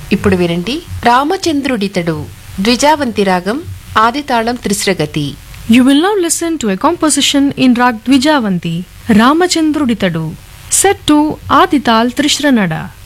ఇప్పుడు వినండి రామచంద్రుడితడు ద్విజావంతి రాగం ఆదితాళం త్రిశ్రగతి. You will now listen to a composition in Rag Dvijavanti, Ramachandruditadu, set to Adital Trishranada.